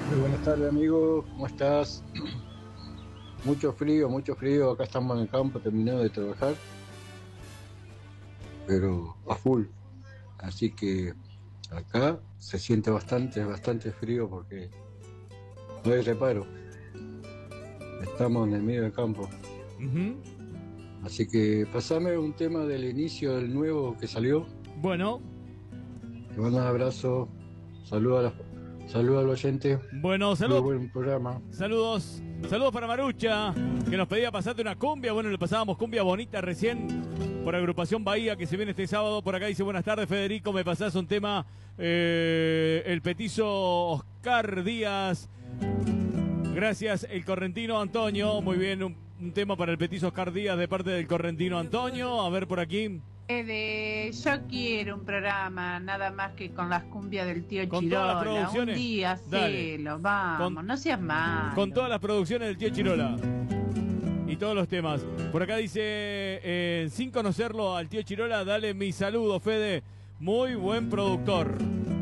Muy buenas tardes, amigo. ¿Cómo estás? Mucho frío, mucho frío. Acá estamos en el campo, terminando de trabajar, pero a full. Así que acá se siente bastante, bastante frío porque no hay reparo. Estamos en el medio del campo. Ujú. Así que pasame un tema del inicio del nuevo que salió. Bueno, Te mando un abrazo. Saludos saluda al oyente. bueno, Muy saludos, buen programa. saludos, saludos para Marucha, que nos pedía pasarte una cumbia. Bueno, le pasábamos cumbia bonita recién por Agrupación Bahía, que se viene este sábado. Por acá dice, buenas tardes, Federico, me pasás un tema, el petizo Oscar Díaz. Gracias, el correntino Antonio. Muy bien, un tema para el petizo Oscar Díaz de parte del correntino Antonio. A ver por aquí. Yo quiero un programa nada más que con las cumbias del tío Con todas las Chirola. Un producciones. día Dale. hacelo, vamos, Con- no seas malo. Con todas las producciones del tío Chirola. Y todos los temas. Por acá dice, sin conocerlo al tío Chirola, dale mi saludo, Fede. Muy buen productor.